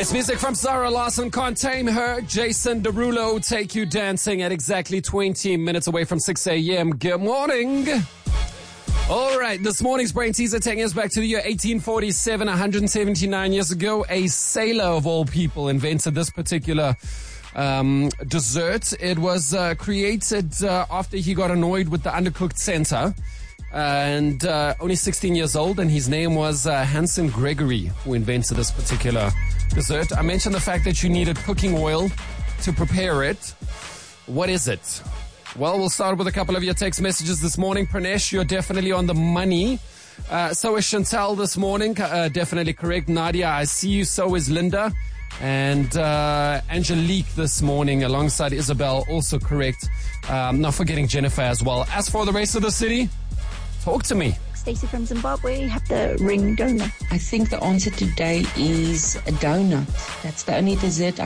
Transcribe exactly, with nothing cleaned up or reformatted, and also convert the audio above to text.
It's music from Zara Larsson, Can't Tame Her. Jason Derulo take you dancing at exactly twenty minutes away from six a.m. Good morning. All right, this morning's brain teaser taking us back to the year eighteen forty-seven, one hundred seventy-nine years ago. A sailor of all people invented this particular um, dessert. It was uh, created uh, after he got annoyed with the undercooked center. And uh, only sixteen years old, and his name was uh, Hanson Gregory, who invented this particular dessert. I mentioned the fact that you needed cooking oil to prepare it. What is it? Well, we'll start with a couple of your text messages this morning. Pranesh, you're definitely on the money. Uh, so is Chantal this morning, uh, definitely correct. Nadia, I see you. So is Linda. And uh, Angelique this morning alongside Isabel, also correct. Um, not forgetting Jennifer as well. As for the rest of the city, talk to me. Stacey from Zimbabwe, have the ring donut. I think the answer today is a donut. That's the only dessert